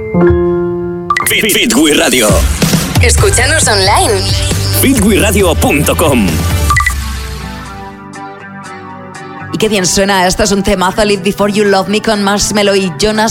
Fitwi Radio. Escúchanos online. fitwiradio.com. Y qué bien suena, este es un temazo, Live Before You Love Me con Marshmello y Jonas